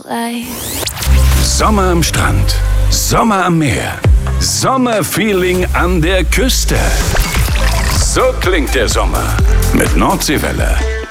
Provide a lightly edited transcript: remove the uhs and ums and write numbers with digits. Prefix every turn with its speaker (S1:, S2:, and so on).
S1: life.
S2: Sommer am Strand, Sommer am Meer, Sommerfeeling an der Küste. So klingt der Sommer mit Nordseewelle.